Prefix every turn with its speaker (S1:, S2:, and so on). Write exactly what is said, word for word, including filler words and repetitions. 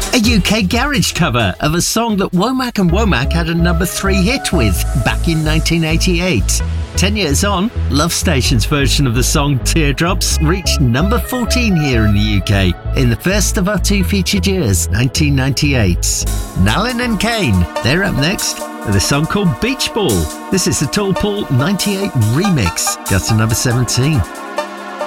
S1: A U K garage cover of a song that Womack and Womack had a number three hit with back in nineteen eighty-eight. Ten years on, Love Station's version of the song Teardrops reached number fourteen here in the U K in the first of our two featured years, nineteen ninety-eight. Nalin and Kane, they're up next with a song called Beach Ball. This is the Tall Paul ninety-eight remix, got to number seventeen.